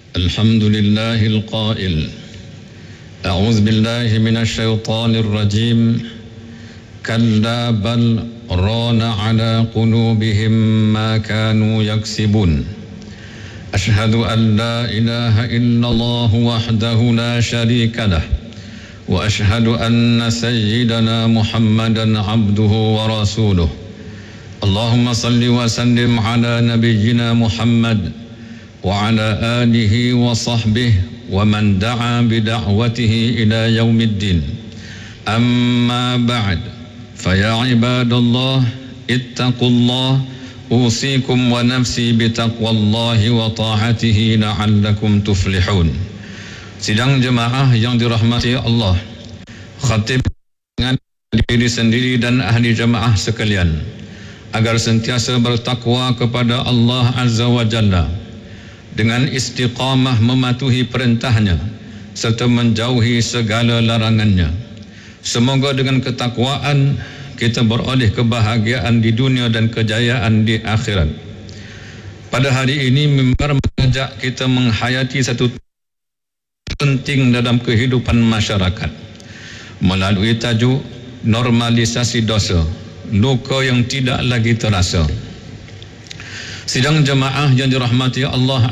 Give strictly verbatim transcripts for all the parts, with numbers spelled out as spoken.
الحمد لله القائل أعوذ بالله من الشيطان الرجيم كلا بل ران على قلوبهم ما كانوا يكسبون أشهد أن لا إله إلا الله وحده لا شريك له وأشهد أن سيدنا محمدا عبده ورسوله اللهم صل وسلم على نبينا محمد وعلى آله وصحبه ومن دعا بدعوته إلى يوم الدين أما بعد فيا عباد الله اتقوا الله أوصيكم ونفسي بتقوى الله وطاعته لعلكم تفلحون. Sidang jemaah yang dirahmati Allah, khatib dengan diri sendiri dan ahli jemaah sekalian agar sentiasa bertakwa kepada Allah Azza wa Jalla dengan istiqamah mematuhi perintahnya serta menjauhi segala larangannya. Semoga dengan ketakwaan kita beroleh kebahagiaan di dunia dan kejayaan di akhirat. Pada hari ini mimbar mengajak kita menghayati satu penting dalam kehidupan masyarakat melalui tajuk normalisasi dosa, luka yang tidak lagi terasa. Sidang jemaah yang dirahmati Allah,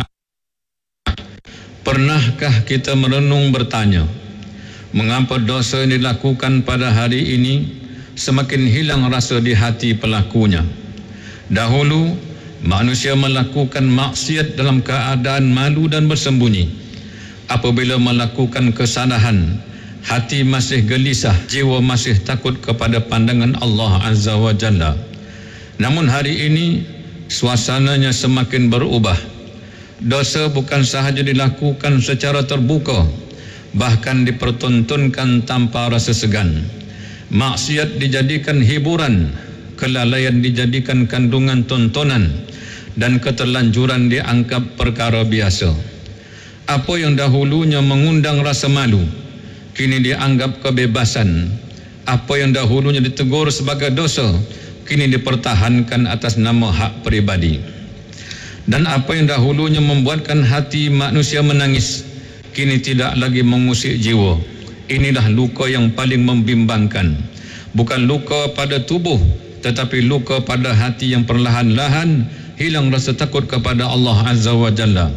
pernahkah kita merenung bertanya, mengapa dosa yang dilakukan pada hari ini semakin hilang rasa di hati pelakunya? Dahulu, manusia melakukan maksiat dalam keadaan malu dan bersembunyi. Apabila melakukan kesalahan, hati masih gelisah, jiwa masih takut kepada pandangan Allah Azza wa Jalla. Namun hari ini, suasananya semakin berubah. Dosa bukan sahaja dilakukan secara terbuka, bahkan dipertontonkan tanpa rasa segan. Maksiat dijadikan hiburan, kelalaian dijadikan kandungan tontonan, dan keterlanjuran dianggap perkara biasa. Apa yang dahulunya mengundang rasa malu, kini dianggap kebebasan. Apa yang dahulunya ditegur sebagai dosa, kini dipertahankan atas nama hak peribadi. Dan apa yang dahulunya membuatkan hati manusia menangis, kini tidak lagi mengusik jiwa. Inilah luka yang paling membimbangkan. Bukan luka pada tubuh, tetapi luka pada hati yang perlahan-lahan hilang rasa takut kepada Allah Azza wa Jalla.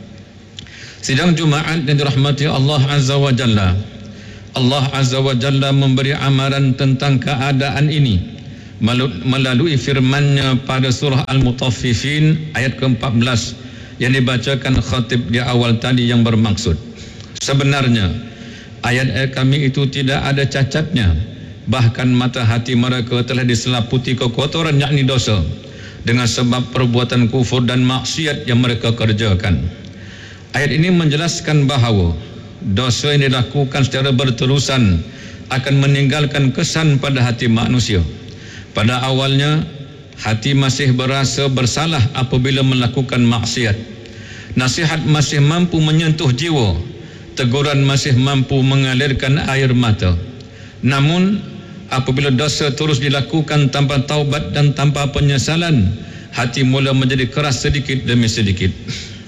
Sidang Jumaat yang dirahmati Allah Azza wa Jalla, Allah Azza wa Jalla memberi amaran tentang keadaan ini melalui firman-Nya pada surah Al-Mutaffifin ayat ke empat belas yang dibacakan khatib di awal tadi, yang bermaksud, sebenarnya ayat-ayat kami itu tidak ada cacatnya, bahkan mata hati mereka telah diselaputi kekotoran, yakni dosa, dengan sebab perbuatan kufur dan maksiat yang mereka kerjakan. Ayat ini menjelaskan bahawa dosa yang dilakukan secara berterusan akan meninggalkan kesan pada hati manusia. Pada awalnya, hati masih berasa bersalah apabila melakukan maksiat. Nasihat masih mampu menyentuh jiwa, teguran masih mampu mengalirkan air mata. Namun, apabila dosa terus dilakukan tanpa taubat dan tanpa penyesalan, hati mula menjadi keras sedikit demi sedikit.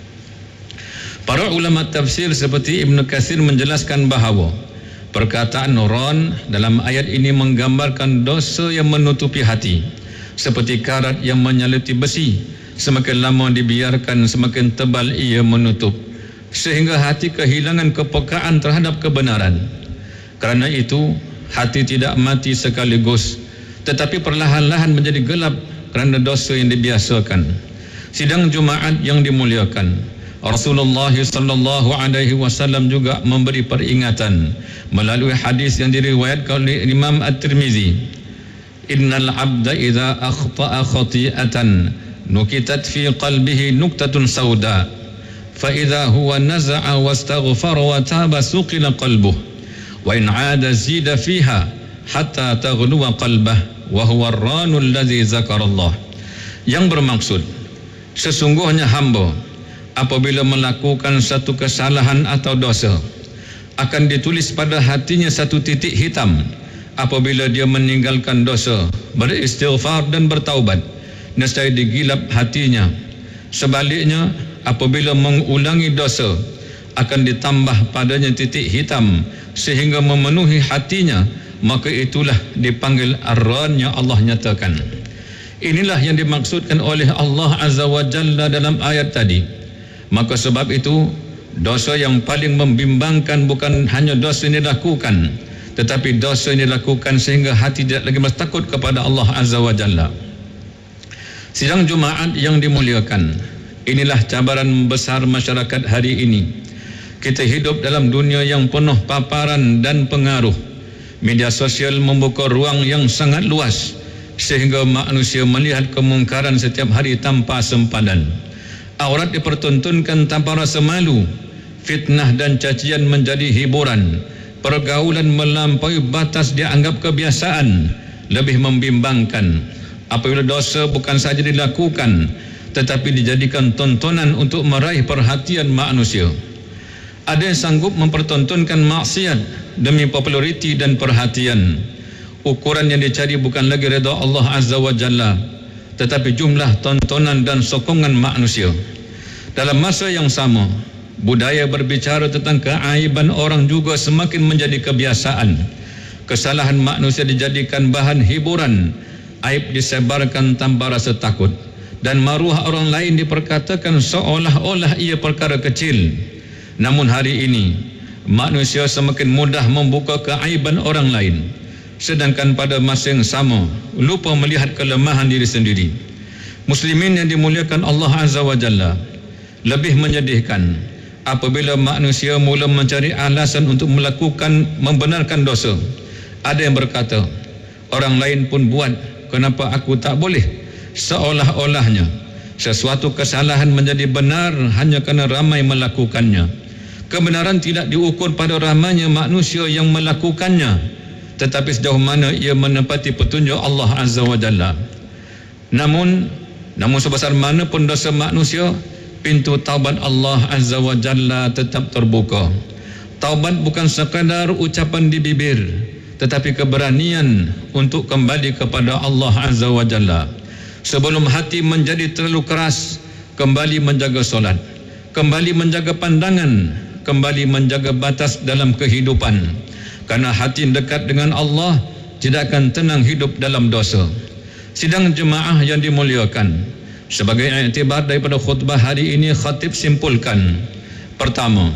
Para ulama tafsir seperti Ibn Katsir menjelaskan bahawa perkataan ran dalam ayat ini menggambarkan dosa yang menutupi hati, seperti karat yang menyaluti besi. Semakin lama dibiarkan, semakin tebal ia menutup, sehingga hati kehilangan kepekaan terhadap kebenaran. Kerana itu, hati tidak mati sekaligus, tetapi perlahan-lahan menjadi gelap kerana dosa yang dibiasakan. Sidang Jumaat yang dimuliakan, Rasulullah sallallahu alaihi wasallam juga memberi peringatan melalui hadis yang diriwayatkan oleh Imam At-Tirmizi. Innal abda idza akhta'a khati'atan nukitat fi qalbihi nuktatun sauda fa idza huwa naza'a wastaghfara wa taba suqila qalbuhu wa in 'ada zida fiha hatta taghluwa qalbah wa huwa ar-ranu alladhi zakara Allah. Yang bermaksud, sesungguhnya hamba apabila melakukan satu kesalahan atau dosa, akan ditulis pada hatinya satu titik hitam. Apabila dia meninggalkan dosa, beristighfar dan bertaubat, nescaya digilap hatinya Sebaliknya, apabila mengulangi dosa, akan ditambah padanya titik hitam sehingga memenuhi hatinya, maka itulah dipanggil ar-ran yang Allah nyatakan. Inilah yang dimaksudkan oleh Allah Azza wa Jalla dalam ayat tadi. Maka sebab itu, dosa yang paling membimbangkan bukan hanya dosa yang dilakukan, tetapi dosa yang dilakukan sehingga hati tidak lagi takut kepada Allah Azza wa Jalla. Sidang Jumaat yang dimuliakan, inilah cabaran besar masyarakat hari ini. Kita hidup dalam dunia yang penuh paparan dan pengaruh. Media sosial membuka ruang yang sangat luas sehingga manusia melihat kemungkaran setiap hari tanpa sempadan. Aurat dipertontonkan tanpa rasa malu. Fitnah dan cacian menjadi hiburan. Pergaulan melampaui batas dianggap kebiasaan. Lebih membimbangkan apabila dosa bukan saja dilakukan, tetapi dijadikan tontonan untuk meraih perhatian manusia. Ada yang sanggup mempertontonkan maksiat demi populariti dan perhatian. Ukuran yang dicari bukan lagi redha Allah Azza wa Jalla, tetapi jumlah tontonan dan sokongan manusia. Dalam masa yang sama, budaya berbicara tentang keaiban orang juga semakin menjadi kebiasaan. Kesalahan manusia dijadikan bahan hiburan, aib disebarkan tanpa rasa takut, dan maruah orang lain diperkatakan seolah-olah ia perkara kecil. Namun hari ini, manusia semakin mudah membuka keaiban orang lain, sedangkan pada masa yang sama lupa melihat kelemahan diri sendiri. Muslimin yang dimuliakan Allah Azza wa Jalla, lebih menyedihkan apabila manusia mula mencari alasan untuk melakukan membenarkan dosa. Ada yang berkata, orang lain pun buat, kenapa aku tak boleh? Seolah-olahnya sesuatu kesalahan menjadi benar hanya kerana ramai melakukannya. Kebenaran tidak diukur pada ramainya manusia yang melakukannya, tetapi sejauh mana ia menepati petunjuk Allah Azza wa Jalla. Namun, namun sebesar mana pun dosa manusia, pintu taubat Allah Azza wa Jalla tetap terbuka. Taubat bukan sekadar ucapan di bibir, tetapi keberanian untuk kembali kepada Allah Azza wa Jalla. Sebelum hati menjadi terlalu keras, kembali menjaga solat, kembali menjaga pandangan, kembali menjaga batas dalam kehidupan. Karena hati dekat dengan Allah tidak akan tenang hidup dalam dosa. Sidang jemaah yang dimuliakan, sebagai iktibar daripada khutbah hari ini, khatib simpulkan: pertama,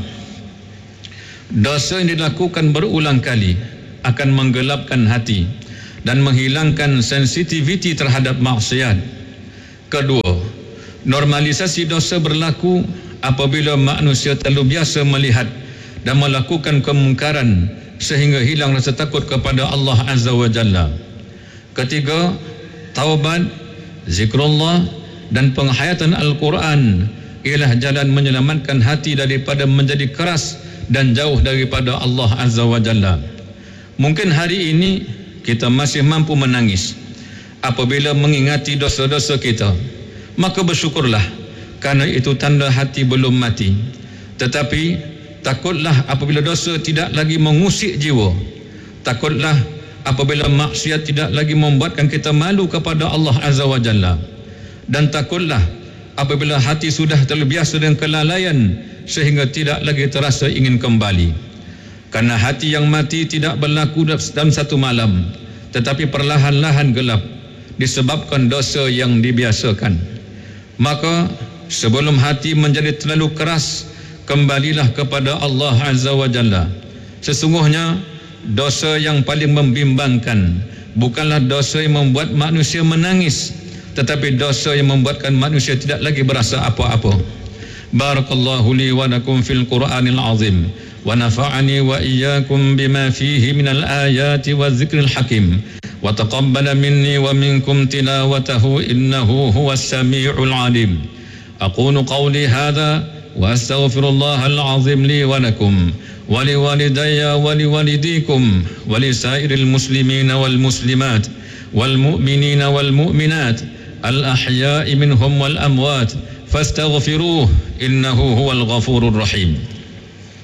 dosa yang dilakukan berulang kali akan menggelapkan hati dan menghilangkan sensitiviti terhadap maksiat. Kedua, normalisasi dosa berlaku apabila manusia terlalu biasa melihat dan melakukan kemungkaran sehingga hilang rasa takut kepada Allah Azza wa Jalla. Ketiga, taubat, zikrullah dan penghayatan Al-Quran ialah jalan menyelamatkan hati daripada menjadi keras dan jauh daripada Allah Azza wa Jalla. Mungkin hari ini kita masih mampu menangis apabila mengingati dosa-dosa kita, maka bersyukurlah, kerana itu tanda hati belum mati. Tetapi takutlah apabila dosa tidak lagi mengusik jiwa. Takutlah apabila maksiat tidak lagi membuatkan kita malu kepada Allah Azza wa Jalla. Dan takutlah apabila hati sudah terlalu biasa dengan kelalaian sehingga tidak lagi terasa ingin kembali. Karena hati yang mati tidak berlaku dalam satu malam, tetapi perlahan-lahan gelap disebabkan dosa yang dibiasakan. Maka sebelum hati menjadi terlalu keras, kembalilah kepada Allah Azza wa Jalla. Sesungguhnya dosa yang paling membimbangkan bukanlah dosa yang membuat manusia menangis, tetapi dosa yang membuatkan manusia tidak lagi berasa apa-apa. Barakallahu li wa lakum fil Qur'anil azim, wa nafa'ani wa iyyakum bima fihi minal ayati wa dzikril hakim, wa taqabbala minni wa minkum tilawatahu innahu huwas sami'ul alim. أقول قولي هذا وأستغفر الله العظيم لي ولكم ولوالدي ولوالديكم ولسائر المسلمين والمسلمات والمؤمنين والمؤمنات الأحياء منهم والأموات فاستغفروه إنه هو الغفور الرحيم.